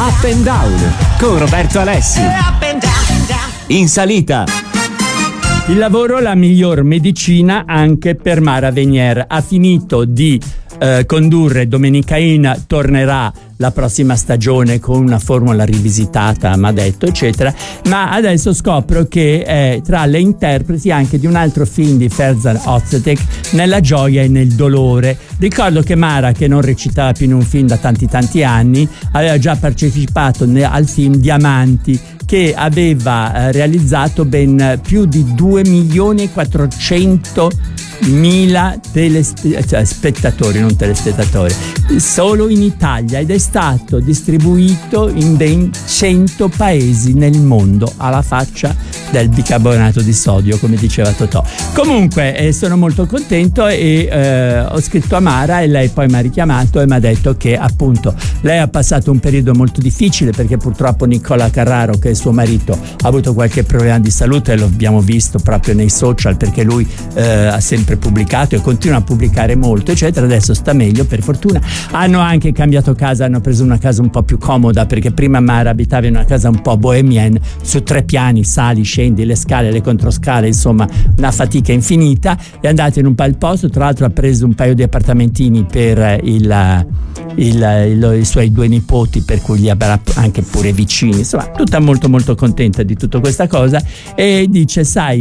Up and Down con Roberto Alessi. In salita. Il lavoro la miglior medicina anche per Mara Venier. Ha finito di condurre Domenica In, tornerà la prossima stagione con una formula rivisitata, mi ha detto, eccetera, ma adesso scopro che è tra le interpreti anche di un altro film di Ferzan Öztürk, Nella gioia e nel dolore. Ricordo che Mara, che non recitava più in un film da tanti anni, aveva già partecipato al film Diamanti, che aveva realizzato ben più di 2.400.000 spettatori, non telespettatori, solo in Italia, ed è stato distribuito in ben 100 paesi nel mondo, alla faccia del bicarbonato di sodio, come diceva Totò. Comunque sono molto contento e ho scritto a Mara e lei poi mi ha richiamato e mi ha detto che appunto lei ha passato un periodo molto difficile, perché purtroppo Nicola Carraro, che è suo marito, ha avuto qualche problema di salute, e lo abbiamo visto proprio nei social, perché lui ha sempre pubblicato e continua a pubblicare molto, eccetera. Adesso sta meglio, per fortuna. Hanno anche cambiato casa, hanno preso una casa un po' più comoda, perché prima Mara abitava in una casa un po' bohemian, su 3 piani, sali, scendi, le scale, le controscale, insomma una fatica infinita. È andata in un bel posto, tra l'altro ha preso un paio di appartamentini per i suoi 2 nipoti, per cui li avrà anche pure vicini, insomma tutta molto contenta di tutta questa cosa, e dice: sai,